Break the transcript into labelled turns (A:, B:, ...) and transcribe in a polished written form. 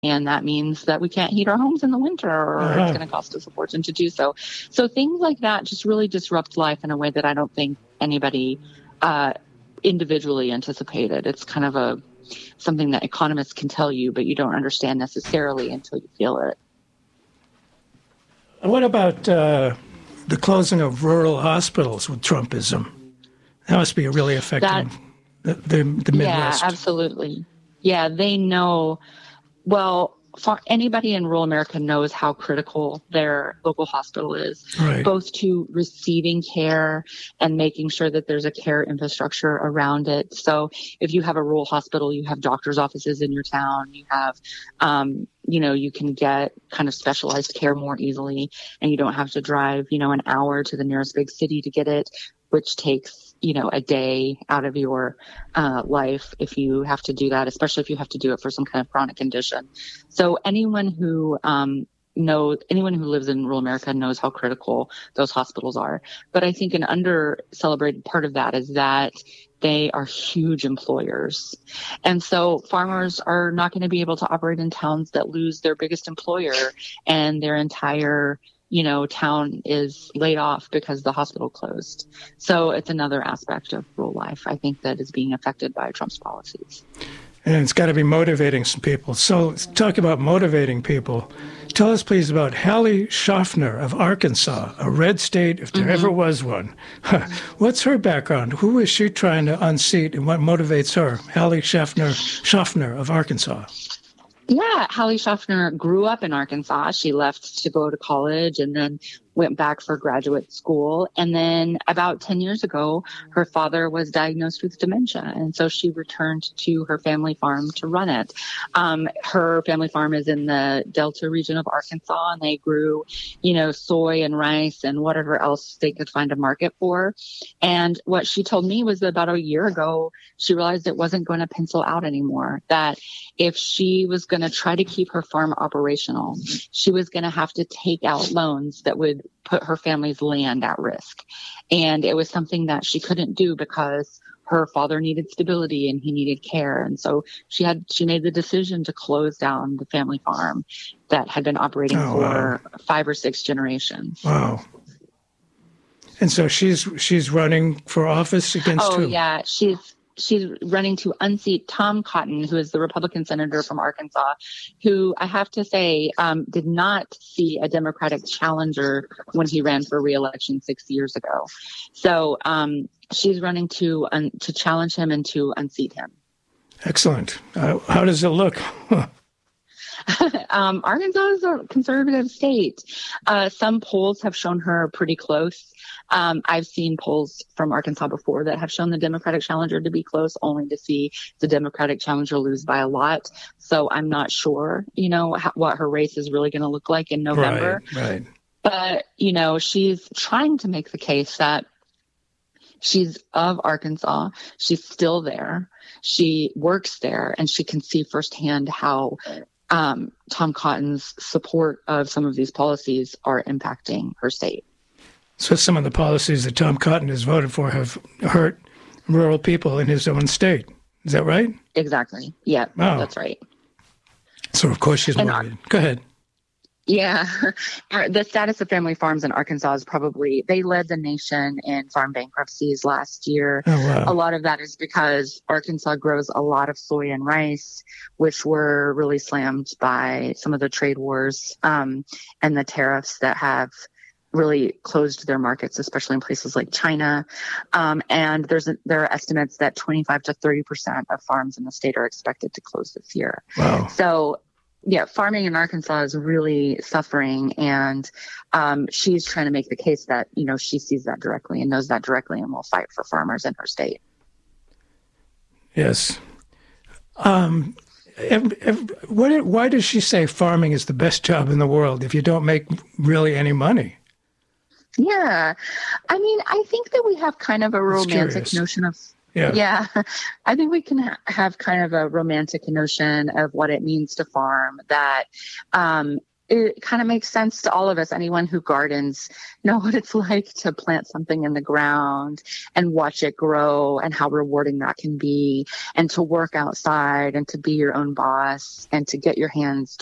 A: And that means that we can't heat our homes in the winter, or it's going to cost us a fortune to do so. So things like that just really disrupt life in a way that I don't think anybody individually anticipated. It's kind of something that economists can tell you, but you don't understand necessarily until you feel it.
B: What about the closing of rural hospitals with Trumpism? That must be really affecting the Midwest.
A: Yeah, absolutely. Yeah, they know. Well, for anybody in rural America knows how critical their local hospital is,
B: right,
A: both to receiving care and making sure that there's a care infrastructure around it. So if you have a rural hospital, you have doctor's offices in your town, you have, you can get kind of specialized care more easily, and you don't have to drive, an hour to the nearest big city to get it, which takes, a day out of your life if you have to do that, especially if you have to do it for some kind of chronic condition. So anyone who lives in rural America knows how critical those hospitals are. But I think an under-celebrated part of that is that they are huge employers. And so farmers are not going to be able to operate in towns that lose their biggest employer and their entire town is laid off because the hospital closed. So it's another aspect of rural life, I think, that is being affected by Trump's policies.
B: And it's got to be motivating some people. So let's talk about motivating people. Tell us, please, about Hallie Schaffner of Arkansas, a red state if there ever was one. What's her background? Who is she trying to unseat, and what motivates her? Hallie Schaffner of Arkansas.
A: Yeah, Hallie Schaffner grew up in Arkansas. She left to go to college and then went back for graduate school. And then about 10 years ago, her father was diagnosed with dementia. And so she returned to her family farm to run it. Her family farm is in the Delta region of Arkansas, and they grew, soy and rice and whatever else they could find a market for. And what she told me was that about a year ago, she realized it wasn't going to pencil out anymore, that if she was going to try to keep her farm operational, she was going to have to take out loans that would put her family's land at risk. And it was something that she couldn't do because her father needed stability and he needed care. And so she made the decision to close down the family farm that had been operating for 5 or 6 generations.
B: Wow. And so she's running for office against who?
A: Oh, yeah. She's running to unseat Tom Cotton, who is the Republican senator from Arkansas, who I have to say did not see a Democratic challenger when he ran for re-election 6 years ago. So she's running to challenge him and to unseat him.
B: Excellent. How does it look?
A: Arkansas is a conservative state. Some polls have shown her pretty close. I've seen polls from Arkansas before that have shown the Democratic challenger to be close, only to see the Democratic challenger lose by a lot. So I'm not sure, what her race is really going to look like in November.
B: Right.
A: But, she's trying to make the case that she's of Arkansas. She's still there. She works there, and she can see firsthand how Tom Cotton's support of some of these policies are impacting her state.
B: So some of the policies that Tom Cotton has voted for have hurt rural people in his own state. Is that right?
A: Exactly. Yeah, That's right.
B: So, of course, she's motivated. Go ahead.
A: Yeah. The status of family farms in Arkansas is they led the nation in farm bankruptcies last year.
B: Oh, wow.
A: A lot of that is because Arkansas grows a lot of soy and rice, which were really slammed by some of the trade wars and the tariffs that have really closed their markets, especially in places like China. And there are estimates that 25 to 30% of farms in the state are expected to close this year.
B: Wow.
A: So, yeah, farming in Arkansas is really suffering, and she's trying to make the case that, she sees that directly and knows that directly and will fight for farmers in her state.
B: Yes. Why does she say farming is the best job in the world if you don't make really any money?
A: Yeah. I mean, I think that we have kind of a romantic notion of... Yeah. I think we can have kind of a romantic notion of what it means to farm, that it kind of makes sense to all of us. Anyone who gardens know what it's like to plant something in the ground and watch it grow and how rewarding that can be, and to work outside and to be your own boss and to get your hands